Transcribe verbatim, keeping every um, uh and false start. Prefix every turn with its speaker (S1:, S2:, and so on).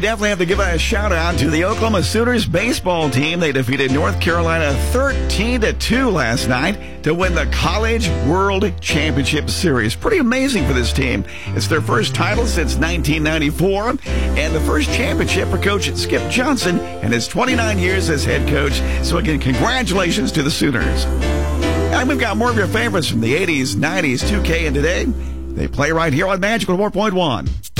S1: Definitely have to give a shout out to the Oklahoma Sooners baseball team. They defeated North Carolina thirteen to two last night to win the College World Championship Series. Pretty amazing for this team. It's their first title since nineteen ninety-four and the first championship for Coach Skip Johnson and his twenty-nine years as head coach. So again, congratulations to the Sooners. And we've got more of your favorites from the eighties, nineties, two K, and today. They play right here on Magical four point one.